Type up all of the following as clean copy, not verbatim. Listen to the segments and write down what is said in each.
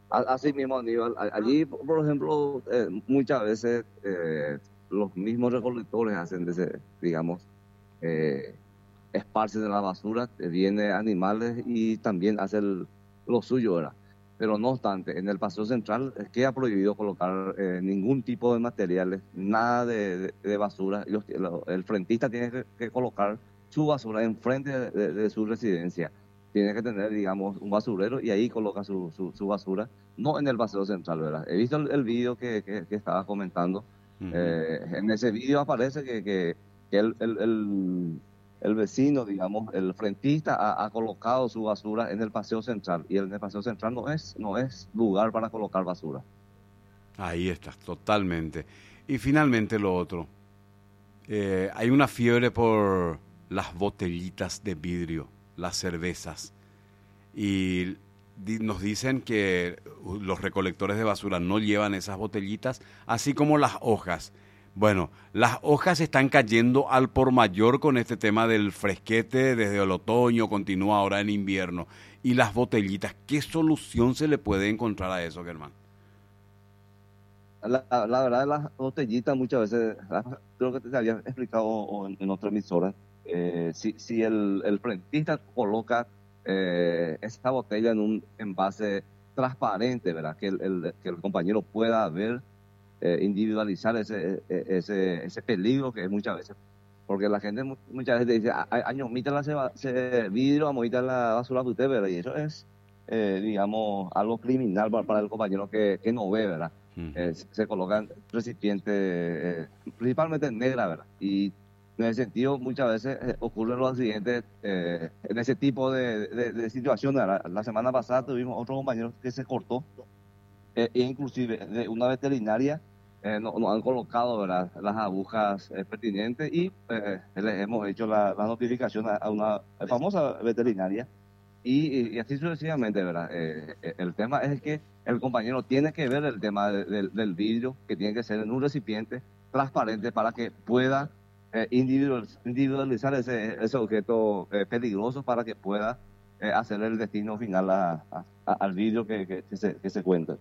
Así mismo, Aníbal, allí, por ejemplo, muchas veces los mismos recolectores hacen, digamos, eh, esparcen de la basura, vienen animales y también hacen lo suyo, ¿verdad? Pero no obstante, en el paseo central queda prohibido colocar ningún tipo de materiales, nada de basura. El frentista tiene que colocar su basura enfrente de su residencia. Tiene que tener, digamos, un basurero y ahí coloca su basura, no en el paseo central, ¿verdad? He visto el vídeo que estaba comentando. Ujú. En ese vídeo aparece que el vecino, digamos, el frentista ha colocado su basura en el paseo central y en el paseo central no es lugar para colocar basura. Ahí estás, totalmente. Y finalmente lo otro. Hay una fiebre por las botellitas de vidrio, las cervezas. Y nos dicen que los recolectores de basura no llevan esas botellitas, así como las hojas. Bueno, las hojas están cayendo al por mayor con este tema del fresquete desde el otoño, continúa ahora en invierno. Y las botellitas, ¿qué solución se le puede encontrar a eso, Germán? La verdad, las botellitas muchas veces, creo que te había explicado en otra emisora, si el frentista coloca esta botella en un envase transparente, ¿verdad? Que el compañero pueda ver, individualizar ese peligro que es muchas veces. Porque la gente muchas veces dice, añomita ese vidrio, amomita la basura de usted, ¿verdad? Y eso es, digamos, algo criminal para el compañero que no ve, ¿verdad? Ujú. Se colocan recipientes, principalmente negra, ¿verdad? Y en ese sentido, muchas veces ocurren los accidentes en ese tipo de situaciones. La semana pasada tuvimos otro compañero que se cortó, e inclusive de una veterinaria nos han colocado, ¿verdad?, las agujas pertinentes y les hemos hecho la notificación a una famosa veterinaria y así sucesivamente, ¿verdad? El tema es que el compañero tiene que ver el tema del vidrio, que tiene que ser en un recipiente transparente para que pueda individualizar ese objeto peligroso para que pueda hacer el destino final al vidrio que se cuenta.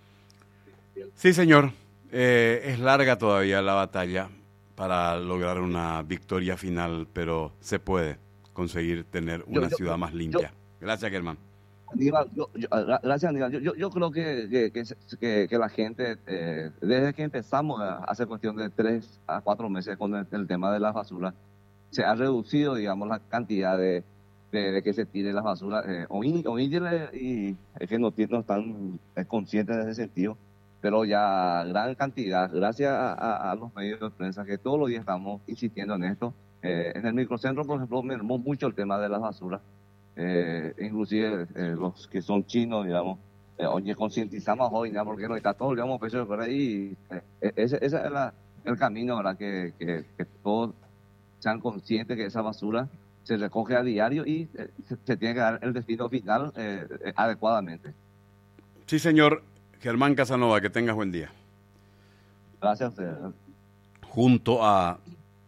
Sí, señor. Es larga todavía la batalla para lograr una victoria final, pero se puede conseguir tener Yo, una yo, ciudad más yo, limpia. Gracias, Germán. Aníbal, gracias, Aníbal. Yo creo que la gente, desde que empezamos hace cuestión de 3 a 4 meses con el tema de las basuras, se ha reducido, digamos, la cantidad de que se tire las basuras. Oír y es que no están conscientes de ese sentido, pero ya gran cantidad, gracias a los medios de prensa que todos los días estamos insistiendo en esto. En el microcentro, por ejemplo, mermó mucho el tema de las basuras, inclusive los que son chinos, digamos, oye, concientizamos hoy, ¿no? Porque no está todo, digamos, peso por ahí, ese es el camino, ¿verdad? Que todos sean conscientes que esa basura se recoge a diario y se tiene que dar el destino final adecuadamente. Sí, señor. Germán Casanova, que tengas buen día. Gracias a ustedes. Junto a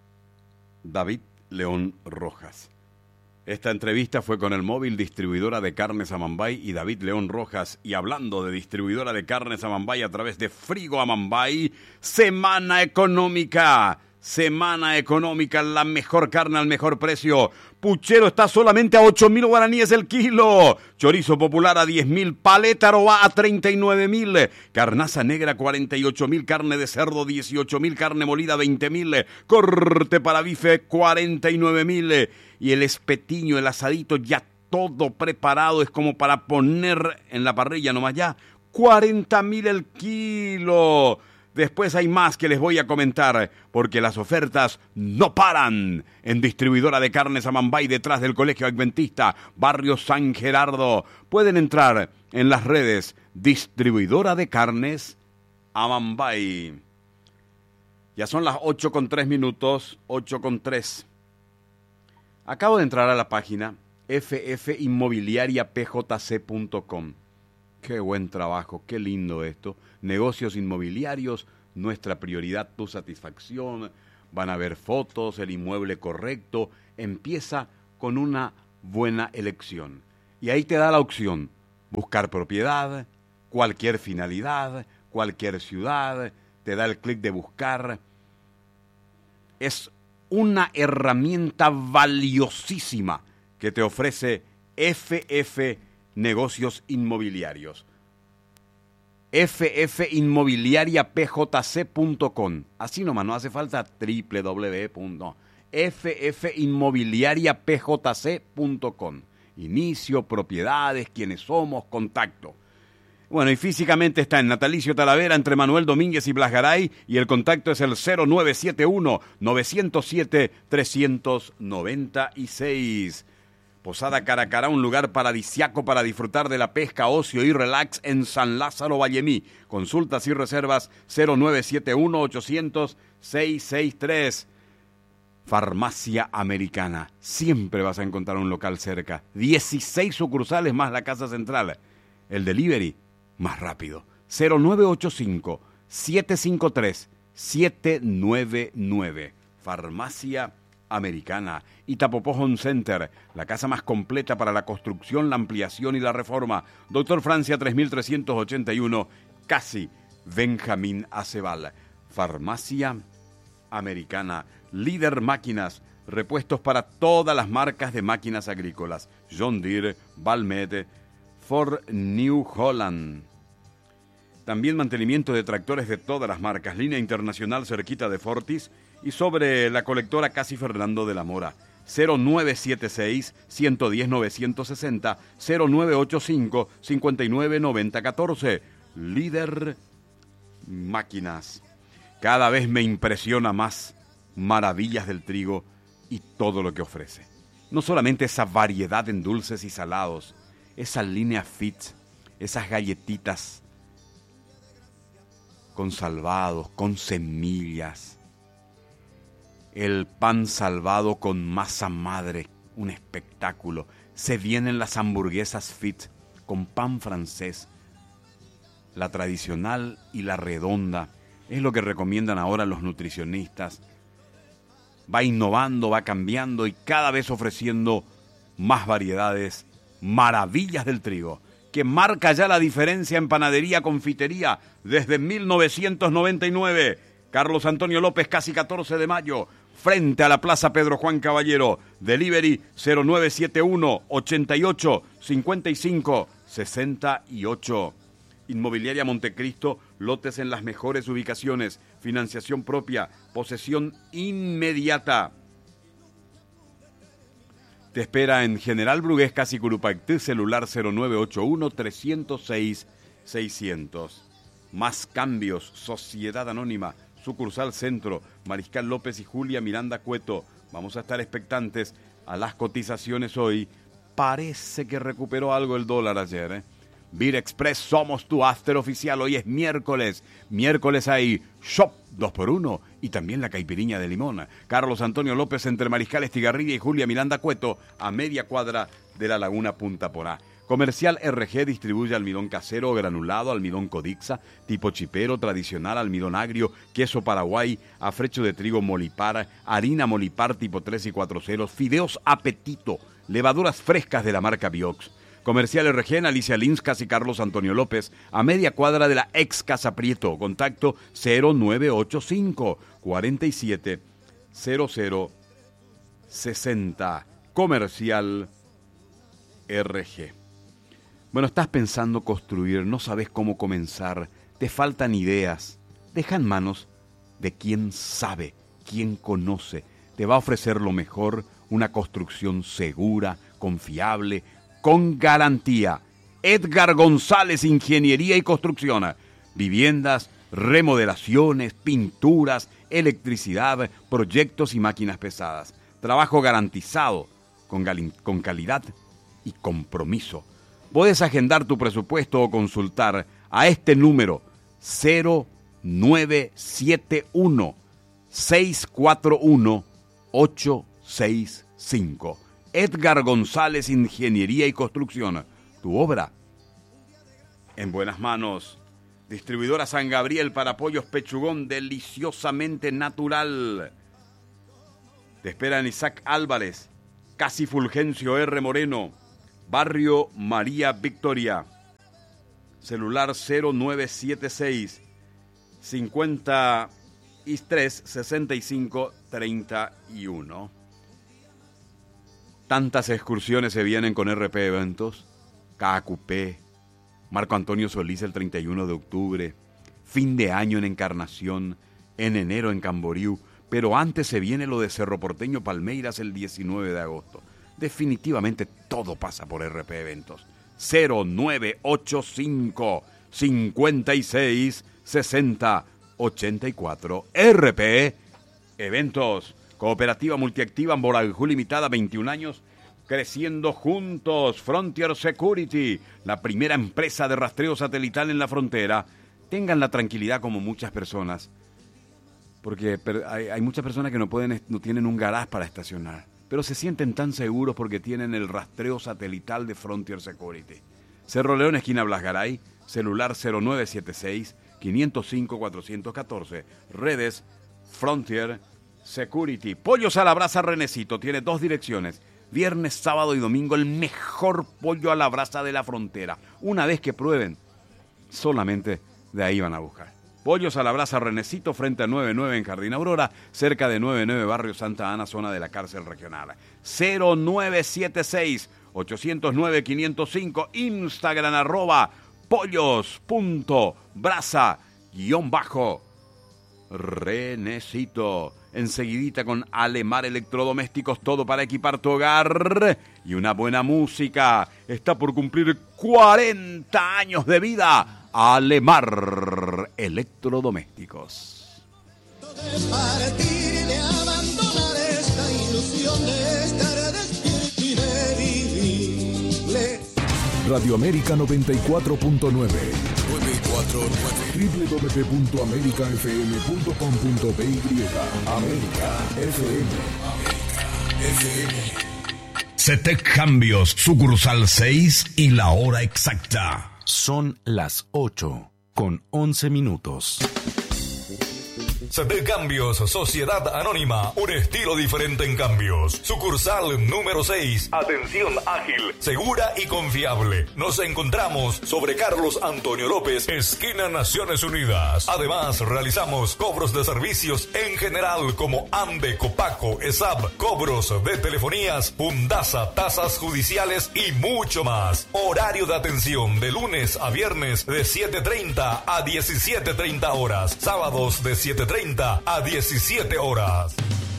David León Rojas. Esta entrevista fue con el móvil distribuidora de carnes Amambay y David León Rojas. Y hablando de distribuidora de carnes Amambay a través de Frigo Amambay, Semana Económica. Semana Económica, la mejor carne al mejor precio. Puchero está solamente a 8.000 guaraníes el kilo. Chorizo popular a 10.000. Paleta Aroa a 39.000. Carnaza negra 48.000. Carne de cerdo 18.000. Carne molida 20.000. Corte para bife 49.000. Y el espetiño, el asadito, ya todo preparado. Es como para poner en la parrilla nomás ya. 40.000 el kilo. Después hay más que les voy a comentar, porque las ofertas no paran. En distribuidora de carnes Amambay, detrás del Colegio Adventista, barrio San Gerardo. Pueden entrar en las redes distribuidora de carnes Amambay. Ya son las 8:03, 8:03. Acabo de entrar a la página ffinmobiliariapjc.com. Qué buen trabajo, qué lindo esto. Negocios inmobiliarios, nuestra prioridad, tu satisfacción. Van a ver fotos, el inmueble correcto. Empieza con una buena elección. Y ahí te da la opción. Buscar propiedad, cualquier finalidad, cualquier ciudad, te da el clic de buscar. Es una herramienta valiosísima que te ofrece FF Negocios Inmobiliarios. ffinmobiliariapjc.com. Así nomás, no hace falta www. ffinmobiliariapjc.com. Inicio, propiedades, quiénes somos, contacto. Bueno, y físicamente está en Natalicio Talavera, entre Manuel Domínguez y Blas Garay, y el contacto es el 0971-907-396. Posada Caracará, un lugar paradisiaco para disfrutar de la pesca, ocio y relax en San Lázaro Vallemí. Consultas y reservas 0971-800-663. Farmacia Americana. Siempre vas a encontrar un local cerca. 16 sucursales más la casa central. El delivery más rápido. 0985-753-799. Farmacia Americana. Itapopo Home Center, la casa más completa para la construcción, la ampliación y la reforma. Doctor Francia 3381, casi Benjamín Aceval. Farmacia Americana. Líder Máquinas, repuestos para todas las marcas de máquinas agrícolas. John Deere, Valmet, Ford New Holland. También mantenimiento de tractores de todas las marcas. Línea internacional cerquita de Fortis y sobre la colectora Casi Fernando de la Mora. 0976-110-960, 0985-599014. Líder Máquinas. Cada vez me impresiona más Maravillas del Trigo y todo lo que ofrece. No solamente esa variedad en dulces y salados, esa línea fit, esas galletitas con salvados, con semillas, el pan salvado con masa madre, un espectáculo. Se vienen las hamburguesas fit con pan francés, la tradicional y la redonda. Es lo que recomiendan ahora los nutricionistas. Va innovando, va cambiando y cada vez ofreciendo más variedades. Maravillas del Trigo, que marca ya la diferencia en panadería, confitería desde 1999. Carlos Antonio López, casi 14 de mayo, frente a la Plaza Pedro Juan Caballero. Delivery 0971-88-55-68. Inmobiliaria Montecristo, lotes en las mejores ubicaciones, financiación propia, posesión inmediata. Te espera en General Brugués, casi Curupaytí, celular 0981-306-600. Más cambios, Sociedad Anónima, sucursal Centro, Mariscal López y Julia Miranda Cueto. Vamos a estar expectantes a las cotizaciones hoy. Parece que recuperó algo el dólar ayer, ¿eh? Beer Express, somos tu after oficial. Hoy es miércoles. Miércoles hay Shop 2x1 y también la caipiriña de limón. Carlos Antonio López, entre Mariscal Estigarribia y Julia Miranda Cueto, a media cuadra de la Laguna Punta Porá. Comercial RG distribuye almidón casero, granulado, almidón Codixa, tipo chipero, tradicional, almidón agrio, queso Paraguay, afrecho de trigo Molipar, harina Molipar tipo 3 y 4 ceros, fideos Apetito, levaduras frescas de la marca Biox. Comercial RG en Alicia Linscas y Carlos Antonio López, a media cuadra de la ex Casa Prieto. Contacto 0985 47 00 60. Comercial RG. Bueno, estás pensando construir, no sabes cómo comenzar, te faltan ideas. Deja en manos de quien sabe, quien conoce. Te va a ofrecer lo mejor, una construcción segura, confiable, con garantía. Edgar González, Ingeniería y Construcción. Viviendas, remodelaciones, pinturas, electricidad, proyectos y máquinas pesadas. Trabajo garantizado, con calidad y compromiso. Puedes agendar tu presupuesto o consultar a este número 0971 641 865. Edgar González, Ingeniería y Construcción. Tu obra en buenas manos. Distribuidora San Gabriel para pollos Pechugón, deliciosamente natural. Te esperan Isaac Álvarez, casi Fulgencio R. Moreno, Barrio María Victoria. celular 0976 53 65 31. Tantas excursiones se vienen con RP Eventos, KQP, Marco Antonio Solís el 31 de octubre, fin de año en Encarnación, en enero en Camboriú, pero antes se viene lo de Cerro Porteño Palmeiras el 19 de agosto. Definitivamente todo pasa por RP Eventos. 0985 56 60 84. RP Eventos. Cooperativa Multiactiva Morajú Limitada, 21 años, creciendo juntos. Frontier Security, la primera empresa de rastreo satelital en la frontera. Tengan la tranquilidad como muchas personas, porque hay muchas personas que no tienen un garage para estacionar, pero se sienten tan seguros porque tienen el rastreo satelital de Frontier Security. Cerro León, esquina Blasgaray, celular 0976 505 414, redes Frontier Security. Pollos a la brasa Renecito tiene 2 direcciones. Viernes, sábado y domingo, el mejor pollo a la brasa de la frontera. Una vez que prueben, solamente de ahí van a buscar. Pollos a la brasa Renecito, frente a 99 en Jardín Aurora, cerca de 99 Barrio Santa Ana, zona de la cárcel regional. 0976 809 505, Instagram pollos.brasa_Renecito. Enseguidita con Alemar Electrodomésticos, todo para equipar tu hogar y una buena música. Está por cumplir 40 años de vida Alemar Electrodomésticos. De partir, de abandonar esta ilusión de estar despierto y de vivir. Radio América 94.9 www.americafm.com.py. América FM. CETEC Cambios, sucursal 6 y la hora exacta. Son las 8:11. CETEC Cambios, Sociedad Anónima, un estilo diferente en cambios. Sucursal número 6, atención ágil, segura y confiable. Nos encontramos sobre Carlos Antonio López, esquina Naciones Unidas. Además, realizamos cobros de servicios en general como AMBE, Copaco, ESAB, cobros de telefonías, Pundasa, tasas judiciales y mucho más. Horario de atención de lunes a viernes de 7:30 a 17:30 horas. Sábados de 7:30 a 17 horas.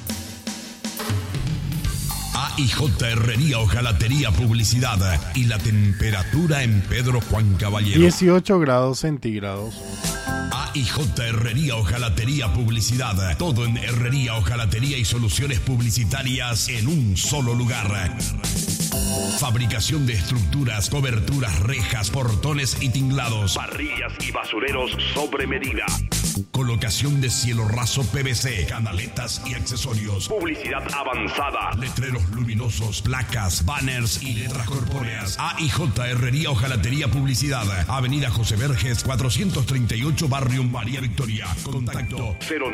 AIJ Herrería Hojalatería Publicidad y la temperatura en Pedro Juan Caballero. 18 grados centígrados. AIJ Herrería Hojalatería Publicidad. Todo en herrería, hojalatería y soluciones publicitarias en un solo lugar. Fabricación de estructuras, coberturas, rejas, portones y tinglados. Parrillas y basureros sobre medida. Colocación de cielo raso PVC, canaletas y accesorios. Publicidad avanzada. Letreros luminosos, placas, banners y letras corpóreas. AIJ Herrería Hojalatería Publicidad. Avenida José Verges, 438, Barrio María Victoria. Contacto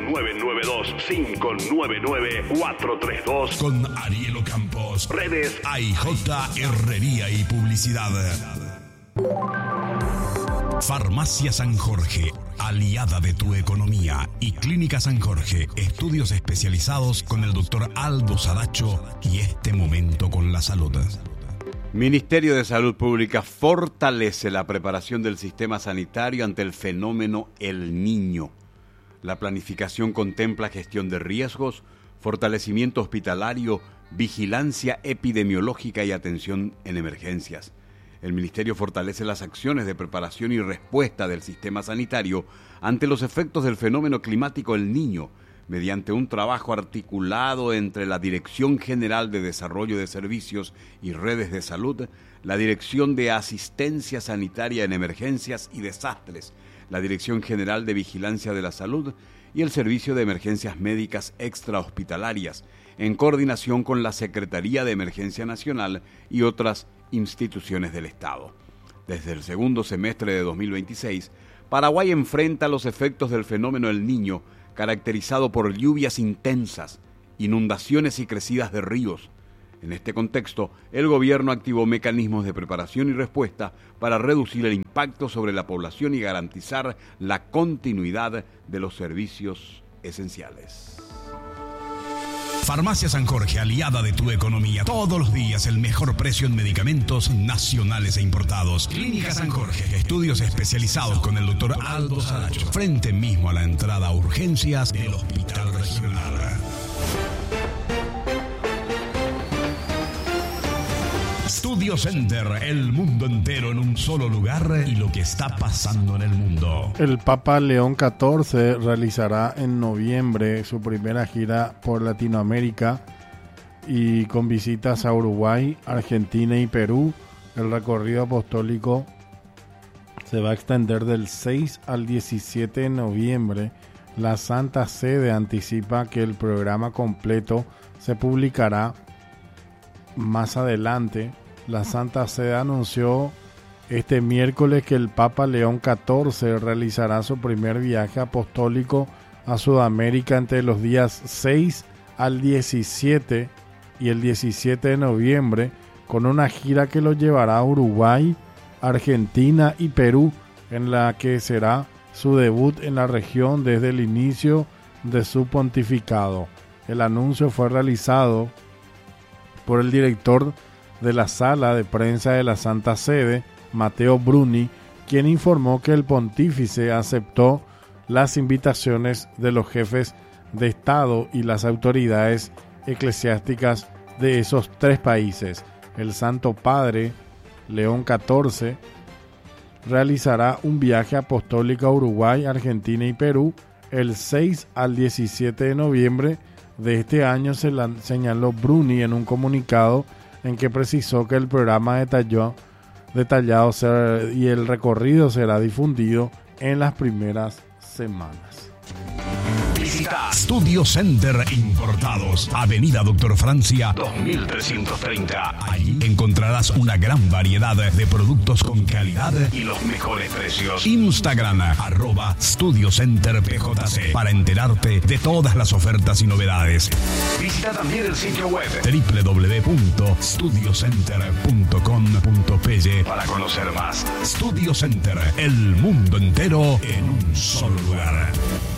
0992-599-432. Con Ariel Ocampos. Redes AIJ Herrería y Publicidad. Farmacia San Jorge, aliada de tu economía, y Clínica San Jorge, estudios especializados con el doctor Aldo Sadacho y este momento con la salud. Ministerio de Salud Pública fortalece la preparación del sistema sanitario ante el fenómeno El Niño. La planificación contempla gestión de riesgos, fortalecimiento hospitalario, vigilancia epidemiológica y atención en emergencias. El Ministerio fortalece las acciones de preparación y respuesta del sistema sanitario ante los efectos del fenómeno climático El Niño, mediante un trabajo articulado entre la Dirección General de Desarrollo de Servicios y Redes de Salud, la Dirección de Asistencia Sanitaria en Emergencias y Desastres, la Dirección General de Vigilancia de la Salud y el Servicio de Emergencias Médicas Extrahospitalarias, en coordinación con la Secretaría de Emergencia Nacional y otras instituciones del Estado. Desde el segundo semestre de 2026, Paraguay enfrenta los efectos del fenómeno El Niño, caracterizado por lluvias intensas, inundaciones y crecidas de ríos. En este contexto, el gobierno activó mecanismos de preparación y respuesta para reducir el impacto sobre la población y garantizar la continuidad de los servicios esenciales. Farmacia San Jorge, aliada de tu economía. Todos los días el mejor precio en medicamentos nacionales e importados. Clínica San Jorge, estudios especializados con el doctor Aldo Saracho. Frente mismo a la entrada a urgencias del Hospital Regional. Studio Center, el mundo entero en un solo lugar y lo que está pasando en el mundo. El Papa León XIV realizará en noviembre su primera gira por Latinoamérica y con visitas a Uruguay, Argentina y Perú. El recorrido apostólico se va a extender del 6 al 17 de noviembre. La Santa Sede anticipa que el programa completo se publicará más adelante. La Santa Sede anunció este miércoles que el Papa León XIV realizará su primer viaje apostólico a Sudamérica entre los días 6 al 17 y el 17 de noviembre, con una gira que lo llevará a Uruguay, Argentina y Perú, en la que será su debut en la región desde el inicio de su pontificado. El anuncio fue realizado por el director de la sala de prensa de la Santa Sede, Matteo Bruni, quien informó que el pontífice aceptó las invitaciones de los jefes de Estado y las autoridades eclesiásticas de esos tres países. El Santo Padre, León XIV, realizará un viaje apostólico a Uruguay, Argentina y Perú el 6 al 17 de noviembre de este año, señaló Bruni en un comunicado en que precisó que el programa detallado y el recorrido será difundido en las primeras semanas. Visita Studio Center Importados, Avenida Doctor Francia 2330. Allí encontrarás una gran variedad de productos con calidad y los mejores precios. Instagram @StudioCenterPJC para enterarte de todas las ofertas y novedades. Visita también el sitio web www.studiocenter.com.py para conocer más. Studio Center, el mundo entero en un solo lugar.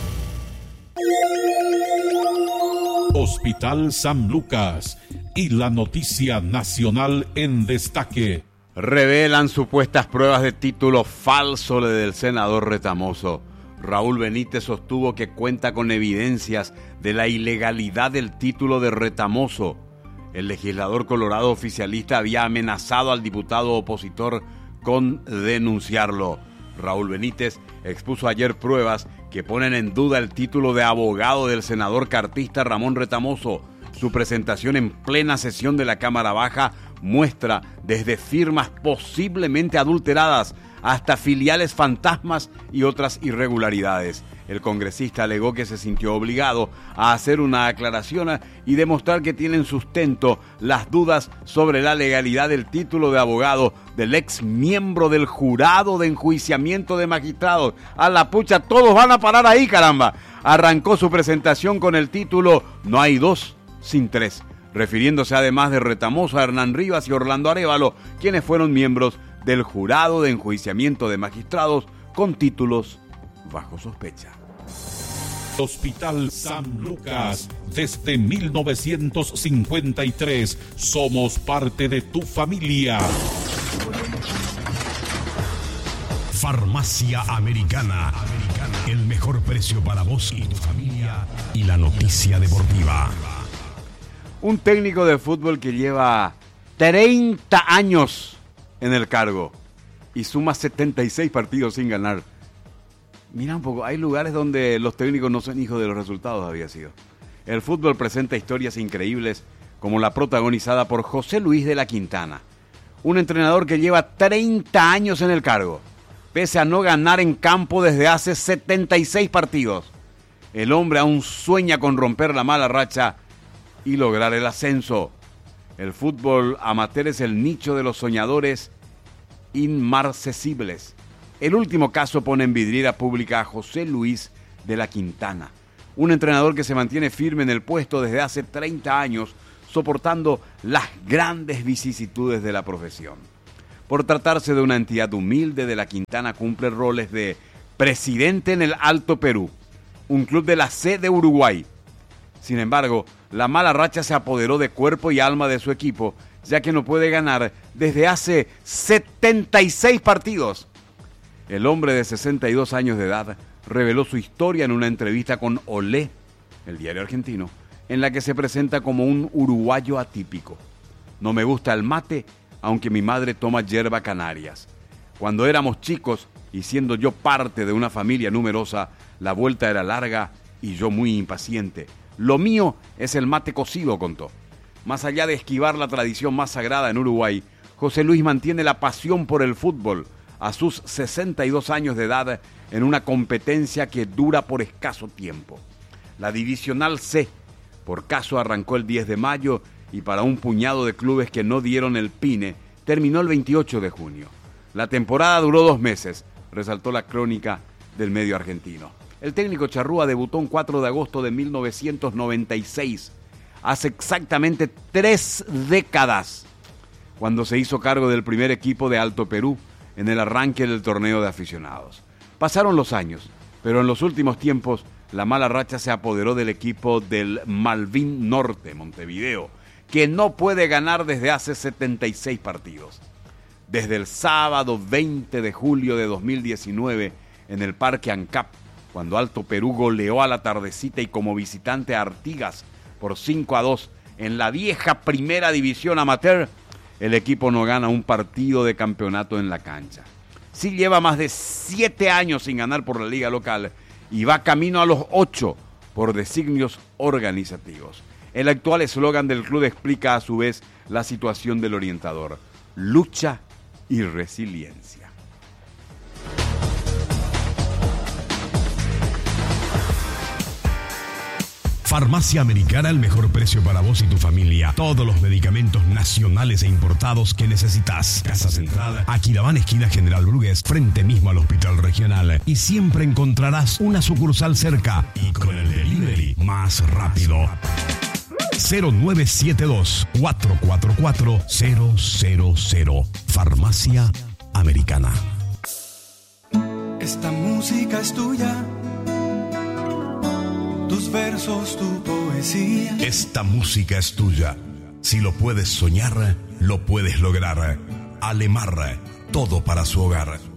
Hospital San Lucas y la noticia nacional en destaque. Revelan supuestas pruebas de título falso del senador Retamoso. Raúl Benítez sostuvo que cuenta con evidencias de la ilegalidad del título de Retamoso. El legislador colorado oficialista había amenazado al diputado opositor con denunciarlo. Raúl Benítez expuso ayer pruebas que ponen en duda el título de abogado del senador cartista Ramón Retamoso. Su presentación en plena sesión de la Cámara Baja muestra desde firmas posiblemente adulteradas hasta filiales fantasmas y otras irregularidades. El congresista alegó que se sintió obligado a hacer una aclaración y demostrar que tienen sustento las dudas sobre la legalidad del título de abogado del ex miembro del jurado de enjuiciamiento de magistrados. A la pucha, todos van a parar ahí, caramba. Arrancó su presentación con el título "No hay dos sin tres", refiriéndose además de Retamoso a Hernán Rivas y Orlando Arévalo, quienes fueron miembros del jurado de enjuiciamiento de magistrados con títulos bajo sospecha. Hospital San Lucas, desde 1953, somos parte de tu familia. Farmacia Americana, el mejor precio para vos y tu familia, y la noticia deportiva. Un técnico de fútbol que lleva 30 años en el cargo y suma 76 partidos sin ganar. Mira un poco, hay lugares donde los técnicos no son hijos de los resultados, había sido. El fútbol presenta historias increíbles, como la protagonizada por José Luis de la Quintana, un entrenador que lleva 30 años en el cargo, pese a no ganar en campo desde hace 76 partidos. El hombre aún sueña con romper la mala racha y lograr el ascenso. El fútbol amateur es el nicho de los soñadores inmarcesibles. El último caso pone en vidriera pública a José Luis de la Quintana, un entrenador que se mantiene firme en el puesto desde hace 30 años, soportando las grandes vicisitudes de la profesión. Por tratarse de una entidad humilde de la Quintana, cumple roles de presidente en el Alto Perú, un club de la C de Uruguay. Sin embargo, la mala racha se apoderó de cuerpo y alma de su equipo, ya que no puede ganar desde hace 76 partidos. El hombre de 62 años de edad reveló su historia en una entrevista con Olé, el diario argentino, en la que se presenta como un uruguayo atípico. No me gusta el mate, aunque mi madre toma yerba canarias. Cuando éramos chicos y siendo yo parte de una familia numerosa, la vuelta era larga y yo muy impaciente. Lo mío es el mate cocido, contó. Más allá de esquivar la tradición más sagrada en Uruguay, José Luis mantiene la pasión por el fútbol a sus 62 años de edad en una competencia que dura por escaso tiempo. La Divisional C, por caso, arrancó el 10 de mayo y para un puñado de clubes que no dieron el pine, terminó el 28 de junio. La temporada duró 2 meses, resaltó la crónica del medio argentino. El técnico charrúa debutó un 4 de agosto de 1996, hace exactamente 3 décadas, cuando se hizo cargo del primer equipo de Alto Perú en el arranque del torneo de aficionados. Pasaron los años, pero en los últimos tiempos la mala racha se apoderó del equipo del Malvin Norte, Montevideo, que no puede ganar desde hace 76 partidos. Desde el sábado 20 de julio de 2019, en el Parque ANCAP, cuando Alto Perú goleó a la Tardecita y como visitante a Artigas por 5-2 en la vieja primera división amateur, el equipo no gana un partido de campeonato en la cancha. Sí lleva más de 7 años sin ganar por la liga local y va camino a los 8 por designios organizativos. El actual eslogan del club explica a su vez la situación del orientador: lucha y resiliencia. Farmacia Americana, el mejor precio para vos y tu familia. Todos los medicamentos nacionales e importados que necesitas. Casa Central, Aquilabán, esquina General Brugués, frente mismo al Hospital Regional. Y siempre encontrarás una sucursal cerca y con el delivery más rápido. 0972-444-000. Farmacia Americana. Esta música es tuya. Tus versos, tu poesía. Esta música es tuya. Si lo puedes soñar, lo puedes lograr. Alemar, todo para su hogar.